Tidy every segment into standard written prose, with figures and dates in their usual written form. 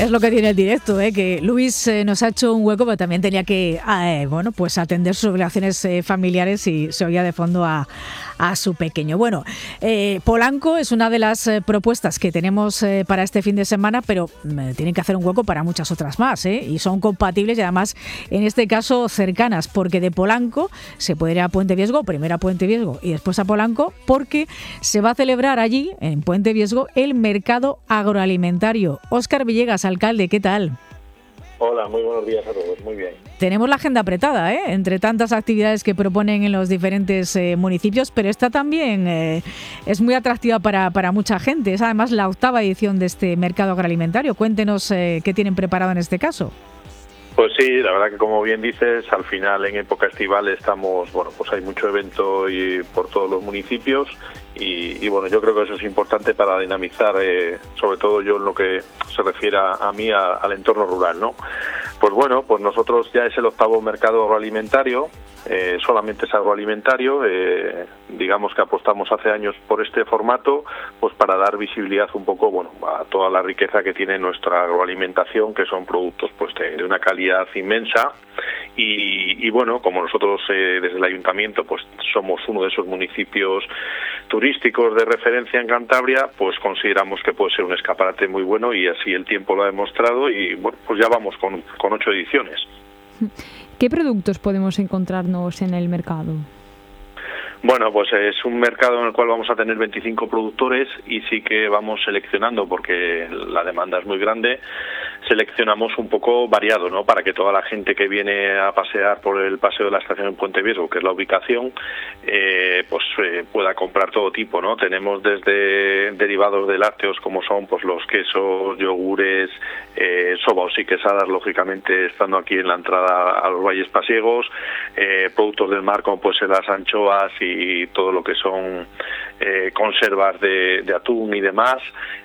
Es lo que tiene el directo, que Luis nos ha hecho un hueco, pero también tenía que pues atender sus obligaciones familiares y se oía de fondo a su pequeño. Bueno, Polanco es una de las propuestas que tenemos para este fin de semana, pero tienen que hacer un hueco para muchas otras más, y son compatibles y además en este caso cercanas, porque de Polanco se puede ir a Puente Viesgo, primero a Puente Viesgo y después a Polanco, porque se va a celebrar allí, en Puente Viesgo, el mercado agroalimentario. Óscar Villegas, alcalde, ¿qué tal? Hola, muy buenos días a todos, muy bien. Tenemos la agenda apretada, entre tantas actividades que proponen en los diferentes municipios, pero esta también es muy atractiva para mucha gente. Es además la 8ª edición de este mercado agroalimentario. Cuéntenos qué tienen preparado en este caso. Pues sí, la verdad que como bien dices, al final en época estival estamos, pues hay mucho evento y por todos los municipios y bueno, yo creo que eso es importante para dinamizar, sobre todo yo en lo que se refiere a mí al entorno rural, ¿no? Pues bueno, pues nosotros ya es el 8º mercado agroalimentario, solamente es agroalimentario, digamos que apostamos hace años por este formato, pues para dar visibilidad un poco, a toda la riqueza que tiene nuestra agroalimentación, que son productos pues de una calidad inmensa y bueno, como nosotros desde el ayuntamiento pues somos uno de esos municipios turísticos de referencia en Cantabria, pues consideramos que puede ser un escaparate muy bueno y así el tiempo lo ha demostrado y bueno, pues ya vamos con 8 ediciones. ¿Qué productos podemos encontrarnos en el mercado? Bueno, pues es un mercado en el cual vamos a tener 25 productores y sí que vamos seleccionando, porque la demanda es muy grande, seleccionamos un poco variado, ¿no? Para que toda la gente que viene a pasear por el paseo de la estación en Puente Viesgo, que es la ubicación, pueda comprar todo tipo, ¿no? Tenemos desde derivados de lácteos como son pues los quesos, yogures, sobos y quesadas, lógicamente estando aquí en la entrada a los valles pasiegos, productos del mar como pues las anchoas y todo lo que son conservas de atún y demás,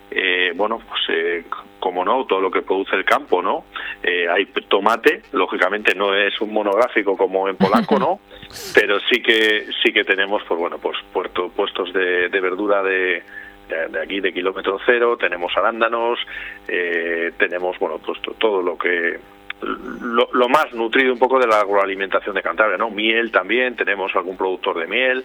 como no, todo lo que produce el campo, ¿no? Hay tomate, lógicamente no es un monográfico como en Polanco, ¿no? Pero sí que tenemos, puestos de verdura de aquí de kilómetro cero, tenemos arándanos, tenemos, todo lo que lo más nutrido un poco de la agroalimentación de Cantabria, ¿no? Miel también, tenemos algún productor de miel,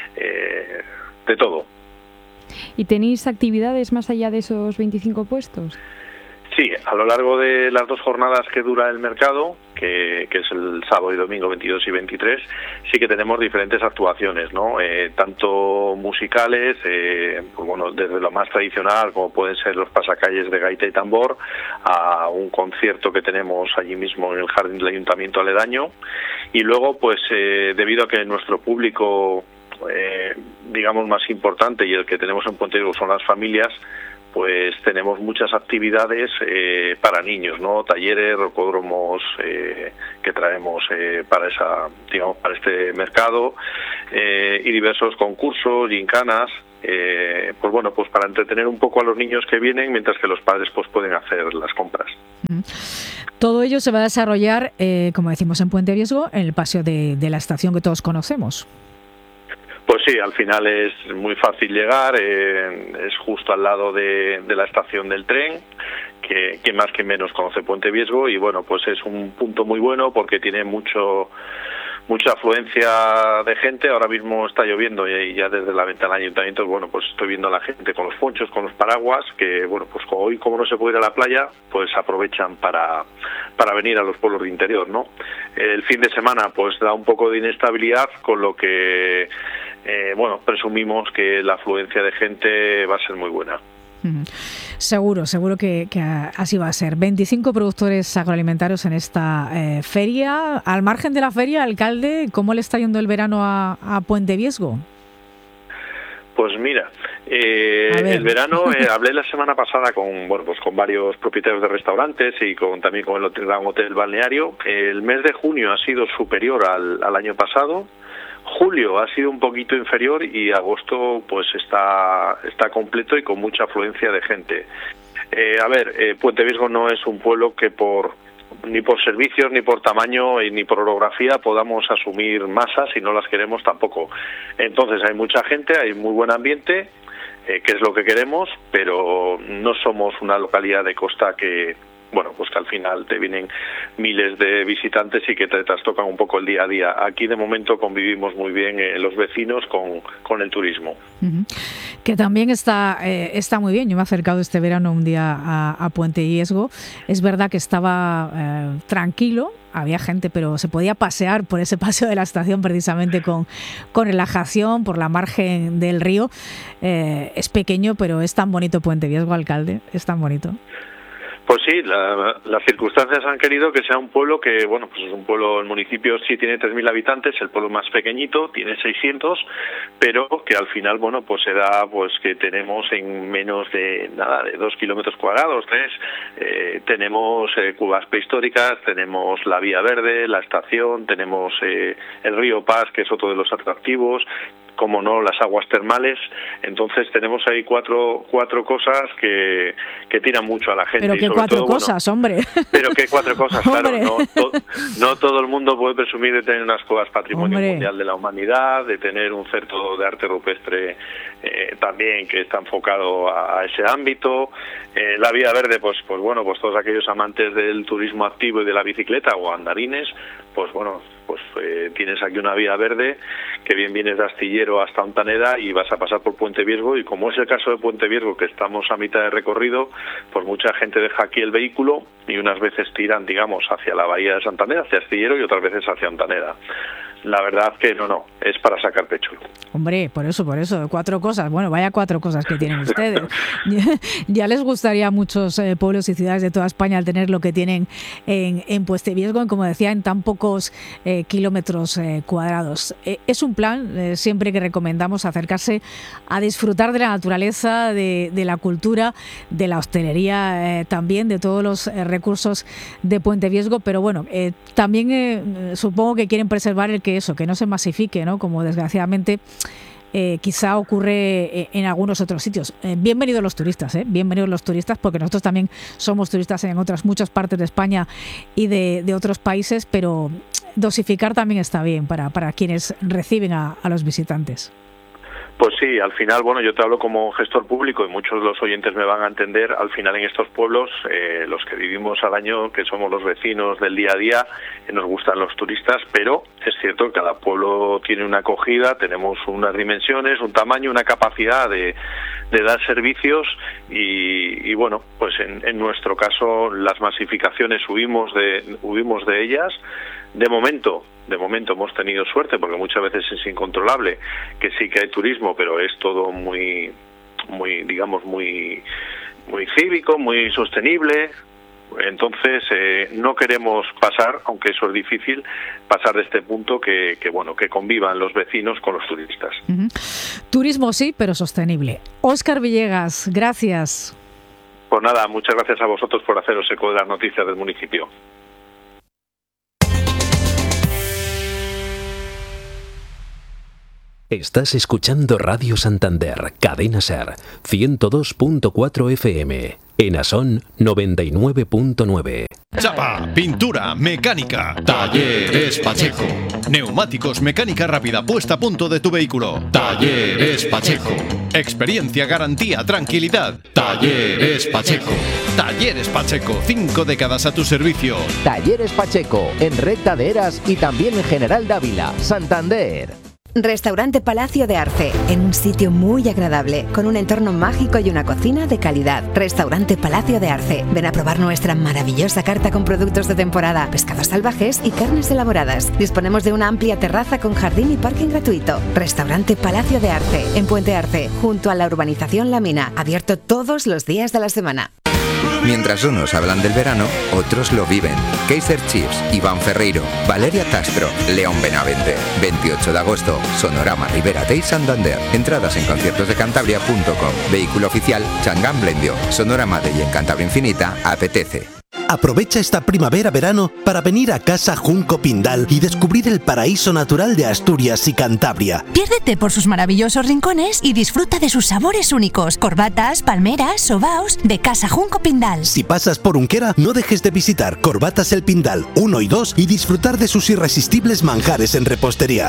de todo. ¿Y tenéis actividades más allá de esos 25 puestos? Sí, a lo largo de las 2 jornadas que dura el mercado, que es el sábado y domingo 22 y 23, sí que tenemos diferentes actuaciones, ¿no? Tanto musicales, desde lo más tradicional, como pueden ser los pasacalles de gaita y tambor, a un concierto que tenemos allí mismo en el jardín del ayuntamiento aledaño. Y luego, debido a que nuestro público, digamos, más importante y el que tenemos en Puente Viesgo son las familias, pues tenemos muchas actividades para niños, ¿no? Talleres, rocódromos que traemos para este mercado y diversos concursos, gincanas, para entretener un poco a los niños que vienen mientras que los padres pues pueden hacer las compras. Todo ello se va a desarrollar, como decimos, en Puente Viesgo, en el paseo de la estación que todos conocemos. Pues sí, al final es muy fácil llegar, es justo al lado de la estación del tren, que más que menos conoce Puente Viesgo y pues es un punto muy bueno porque tiene mucha afluencia de gente. Ahora mismo está lloviendo y ya desde la ventana del ayuntamiento, pues estoy viendo a la gente con los ponchos, con los paraguas, que hoy como no se puede ir a la playa, pues aprovechan para venir a los pueblos de interior, ¿no? El fin de semana pues da un poco de inestabilidad, con lo que presumimos que la afluencia de gente va a ser muy buena. Seguro que así va a ser. 25 productores agroalimentarios en esta feria. Al margen de la feria, alcalde, ¿cómo le está yendo el verano a Puente Viesgo? Pues mira, el verano hablé la semana pasada con varios propietarios de restaurantes y también con el Gran Hotel Balneario. El mes de junio ha sido superior al año pasado. Julio ha sido un poquito inferior y agosto pues está completo y con mucha afluencia de gente. Puente Viesgo no es un pueblo que ni por servicios, ni por tamaño, ni por orografía podamos asumir masas y no las queremos tampoco. Entonces hay mucha gente, hay muy buen ambiente, que es lo que queremos, pero no somos una localidad de costa que bueno, pues que al final te vienen miles de visitantes y que te trastocan un poco el día a día. Aquí de momento convivimos muy bien los vecinos con el turismo. Que también está muy bien. Yo me he acercado este verano un día a Puente Viesgo. Es verdad que estaba tranquilo, había gente, pero se podía pasear por ese paseo de la estación precisamente con relajación por la margen del río. Es pequeño, pero es tan bonito Puente Viesgo, alcalde, es tan bonito. Pues sí, las circunstancias han querido que sea un pueblo que, bueno, pues es un pueblo, el municipio sí tiene 3.000 habitantes, el pueblo más pequeñito tiene 600, pero que al final, bueno, pues se da pues que tenemos en menos de 2 kilómetros cuadrados, 3, tenemos cuevas prehistóricas, tenemos la Vía Verde, la estación, tenemos el río Pas, que es otro de los atractivos, como no, las aguas termales. Entonces tenemos ahí cuatro cosas que tiran mucho a la gente. Pero que 4 cosas, bueno, hombre. Pero que 4 cosas, claro. No todo el mundo puede presumir de tener unas cuevas Patrimonio Mundial de la Humanidad, de tener un centro de arte rupestre también que está enfocado a ese ámbito. La Vía Verde, pues bueno, pues todos aquellos amantes del turismo activo y de la bicicleta o andarines, pues bueno, pues tienes aquí una Vía Verde que bien vienes de Astillero hasta Ontaneda y vas a pasar por Puente Viesgo, y como es el caso de Puente Viesgo, que estamos a mitad de recorrido, pues mucha gente deja aquí el vehículo y unas veces tiran, digamos, hacia la bahía de Santaneda, hacia Astillero, y otras veces hacia Ontaneda. La verdad que no, es para sacar pecho. Hombre, por eso, 4 cosas. Bueno, vaya 4 cosas que tienen ustedes. Ya les gustaría a muchos pueblos y ciudades de toda España tener lo que tienen en Puente Viesgo, como decía, en tan pocos kilómetros cuadrados. Es un plan siempre que recomendamos acercarse a disfrutar de la naturaleza, de la cultura, de la hostelería, también de todos los recursos de Puente Viesgo, pero bueno, también supongo que quieren preservar que no se masifique, ¿no? Como desgraciadamente quizá ocurre en algunos otros sitios. Bienvenidos los turistas, porque nosotros también somos turistas en muchas partes de España y de otros países, pero dosificar también está bien para quienes reciben a los visitantes. Pues sí, al final, bueno, yo te hablo como gestor público y muchos de los oyentes me van a entender. Al final, en estos pueblos, los que vivimos al año, que somos los vecinos del día a día, nos gustan los turistas, pero es cierto que cada pueblo tiene una acogida, tenemos unas dimensiones, un tamaño, una capacidad de dar servicios y bueno, pues en nuestro caso las masificaciones huimos de ellas. De momento hemos tenido suerte, porque muchas veces es incontrolable, que sí que hay turismo, pero es todo muy cívico, muy sostenible. Entonces no queremos pasar, aunque eso es difícil, pasar de este punto que convivan los vecinos con los turistas. Uh-huh. Turismo sí, pero sostenible. Óscar Villegas, gracias. Pues nada, muchas gracias a vosotros por haceros eco de las noticias del municipio. Estás escuchando Radio Santander, Cadena Ser, 102.4 FM, en Asón 99.9. Chapa, pintura, mecánica, Talleres Pacheco. Neumáticos, mecánica rápida, puesta a punto de tu vehículo, Talleres Pacheco. Experiencia, garantía, tranquilidad, Talleres Pacheco. Talleres Pacheco, 5 décadas a tu servicio. Talleres Pacheco, en Recta de Heras y también en General Dávila, Santander. Restaurante Palacio de Arce, en un sitio muy agradable, con un entorno mágico y una cocina de calidad. Restaurante Palacio de Arce. Ven a probar nuestra maravillosa carta con productos de temporada, pescados salvajes y carnes elaboradas. Disponemos de una amplia terraza con jardín y parking gratuito. Restaurante Palacio de Arce, en Puente Arce, junto a la urbanización La Mina, abierto todos los días de la semana. Mientras unos hablan del verano, otros lo viven. Kaiser Chiefs, Iván Ferreiro, Valeria Castro, León Benavente. 28 de agosto, Sonorama Ribera Day Santander. Entradas en conciertosdecantabria.com. Vehículo oficial, Changán Blendio. Sonorama Day en Cantabria Infinita, apetece. Aprovecha esta primavera-verano para venir a Casa Junco Pindal y descubrir el paraíso natural de Asturias y Cantabria. Piérdete por sus maravillosos rincones y disfruta de sus sabores únicos. Corbatas, palmeras, sobaos de Casa Junco Pindal. Si pasas por Unquera, no dejes de visitar Corbatas El Pindal 1 y 2 y disfrutar de sus irresistibles manjares en repostería.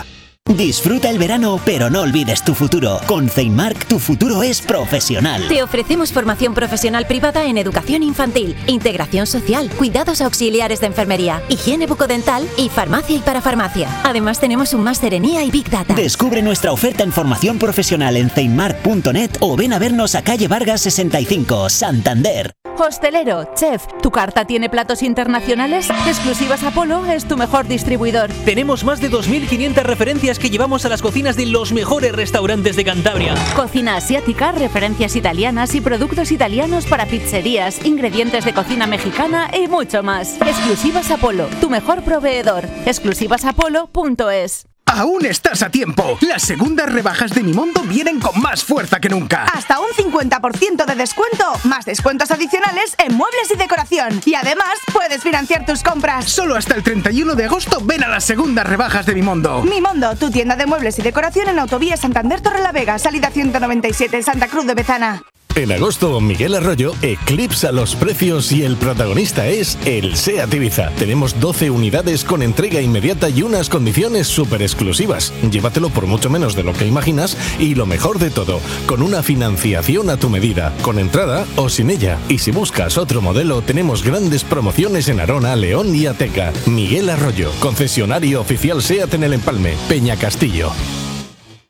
Disfruta el verano, pero no olvides tu futuro. Con Ceinmark, tu futuro es profesional. Te ofrecemos formación profesional privada en educación infantil, integración social, cuidados auxiliares de enfermería, higiene bucodental y farmacia y parafarmacia. Además tenemos un máster en IA y Big Data. Descubre nuestra oferta en formación profesional en ceinmark.net o ven a vernos a calle Vargas 65, Santander. Hostelero, chef, ¿tu carta tiene platos internacionales? Exclusivas Apolo es tu mejor distribuidor. Tenemos más de 2.500 referencias que llevamos a las cocinas de los mejores restaurantes de Cantabria. Cocina asiática, referencias italianas y productos italianos para pizzerías, ingredientes de cocina mexicana y mucho más. Exclusivas Apolo, tu mejor proveedor. Exclusivasapolo.es. Aún estás a tiempo. Las segundas rebajas de Mimondo vienen con más fuerza que nunca. Hasta un 50% de descuento, más descuentos adicionales en muebles y decoración. Y además puedes financiar tus compras. Solo hasta el 31 de agosto ven a las segundas rebajas de Mimondo. Mimondo, tu tienda de muebles y decoración en Autovía Santander Torrelavega, salida 197, Santa Cruz de Bezana. En agosto, Miguel Arroyo eclipsa los precios y el protagonista es el SEAT Ibiza. Tenemos 12 unidades con entrega inmediata y unas condiciones súper exclusivas. Llévatelo por mucho menos de lo que imaginas y lo mejor de todo, con una financiación a tu medida, con entrada o sin ella. Y si buscas otro modelo, tenemos grandes promociones en Arona, León y Ateca. Miguel Arroyo, concesionario oficial SEAT en El Empalme, Peña Castillo.